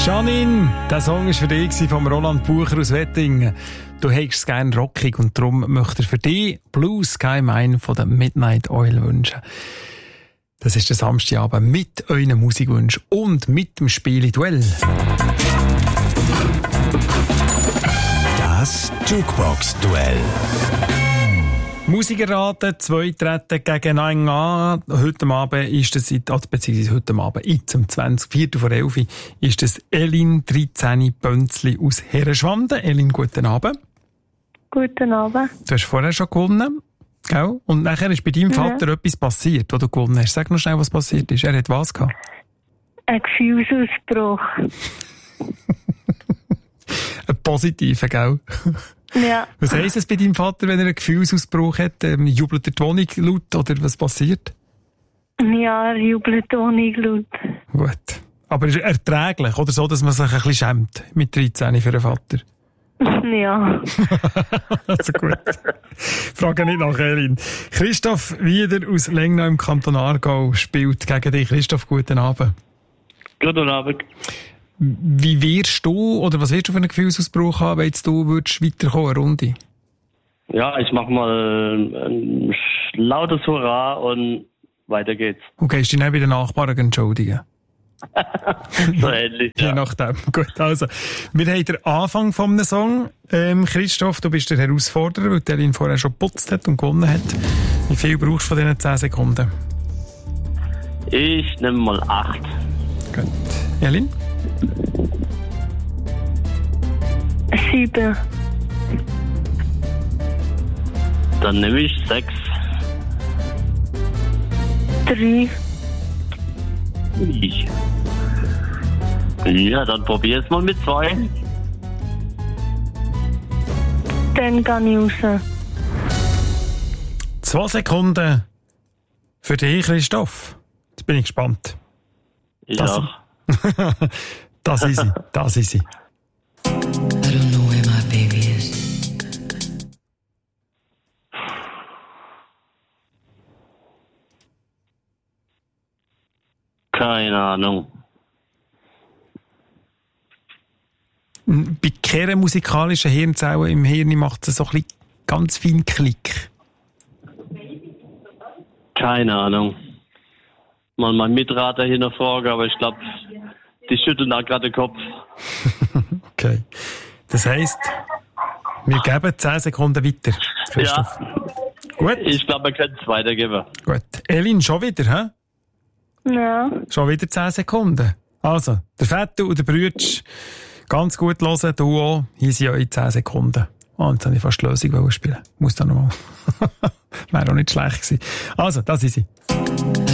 Janine, der Song war für dich von Roland Bucher aus Wettingen. Du hättest es gerne rockig und darum möchte er für dich Blue Sky Mine von der Midnight Oil wünschen. Das ist der Samstagabend mit euren Musikwünschen und mit dem Spiel Duell. Das Jukebox-Duell. Musiker raten, 2 treten gegeneinander an. Heute Abend ist das, beziehungsweise heute Abend, jetzt um 11:04 ist das Elin 13 Bönzli aus Herrenschwanden. Elin, guten Abend. Guten Abend. Du hast vorher schon gewonnen, gell? Und nachher ist bei deinem Vater etwas passiert, wo du gewonnen hast. Sag noch schnell, was passiert ist. Er hat was gehabt? Ein Gefühlsausbruch. Ein positiver, gell? Ja. Was heisst es bei deinem Vater, wenn er einen Gefühlsausbruch hat? Jubelt er die Wohnung laut oder was passiert? Ja, er jubelt die Wohnung laut. Gut. Aber ist er erträglich oder so, dass man sich ein bisschen schämt mit 13 für einen Vater? Ja. Also gut. Frage nicht nach Elin. Christoph Wieder aus Lengnau im Kanton Aargau spielt gegen dich. Christoph, guten Abend. Guten Abend. Wie wirst du, oder was wirst du für einen Gefühlsausbruch haben, wenn jetzt du weiterkommen, eine Runde? Ja, ich mach mal ein lautes Hurra und weiter geht's. Okay, ist dich nicht bei den Nachbarn entschuldigen? So ähnlich, ja. Je nachdem. Gut, also. Wir haben den Anfang vom Song. Christoph, du bist der Herausforderer, weil der ihn vorher schon geputzt hat und gewonnen hat. Wie viel brauchst du von diesen 10 Sekunden? Ich nehme mal 8. Gut. Elin? 7. Dann nehme ich 6. 3. Ja, dann probier es mal mit 2. Dann gehe ich raus. 2 Sekunden für dich, Christoph. Jetzt bin ich gespannt. Ja. Das ist sie. Das ist sie. I don't know where my baby is. Keine Ahnung. Bei keiner musikalischen Hirnzelle im Hirn macht es so ein bisschen ganz fein Klick. Keine Ahnung. Mal mein Mitrater hier noch fragen, aber ich glaube, die schütteln da gerade den Kopf. Okay. Das heisst, wir geben 10 Sekunden weiter, Christoph. Ja. Gut. Ich glaube, wir können es weitergeben. Gut. Elin, schon wieder, hä? Ja. Schon wieder 10 Sekunden. Also, der Vettel und der Brütsch, ganz gut hören, du auch. Hier sind eure 10 Sekunden. Oh, jetzt habe ich fast die Lösung spielen. Muss da nochmal. Wäre auch nicht schlecht gewesen. Also, das ist sie.